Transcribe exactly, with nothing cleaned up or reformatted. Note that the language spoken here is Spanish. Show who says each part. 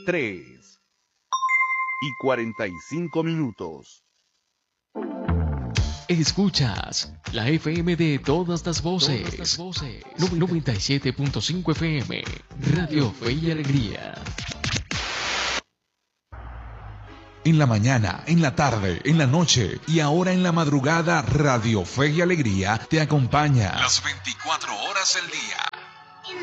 Speaker 1: tres y cuarenta y cinco minutos.
Speaker 2: Escuchas la F M de todas las voces, todas las voces. noventa y siete punto cinco F M, Radio Fe y Alegría.
Speaker 3: En la mañana, en la tarde, en la noche y ahora en la madrugada, Radio Fe y Alegría te acompaña las veinticuatro horas del día.